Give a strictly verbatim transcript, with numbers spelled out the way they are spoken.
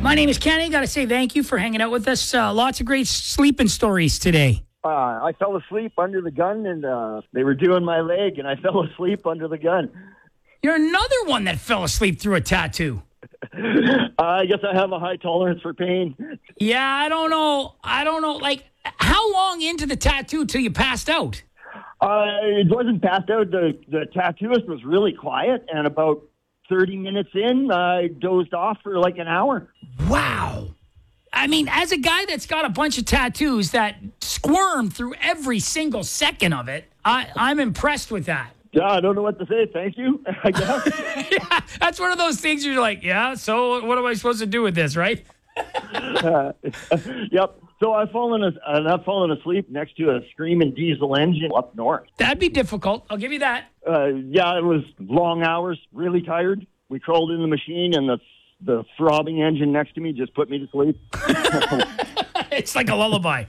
My name is Kenny. Got to say thank you for hanging out with us. Uh, lots of great sleeping stories today. Uh, I fell asleep under the gun, and uh, they were doing my leg, and I fell asleep under the gun. You're another one that fell asleep through a tattoo. uh, I guess I have a high tolerance for pain. Yeah, I don't know. I don't know. Like, how long into the tattoo till you passed out? Uh, it wasn't passed out. The, the tattooist was really quiet, and about thirty minutes in, I dozed off for like an hour. Wow. I mean, as a guy that's got a bunch of tattoos that squirm through every single second of it, I, I'm impressed with that. Yeah, I don't know what to say. Thank you, I guess. Yeah, that's one of those things you're like, yeah, so what am I supposed to do with this, right? uh, yep. So I've fallen, as, uh, I've fallen asleep next to a screaming diesel engine up north. That'd be difficult. I'll give you that. Uh, yeah, it was long hours, really tired. We crawled in the machine, and the the throbbing engine next to me just put me to sleep. It's like a lullaby.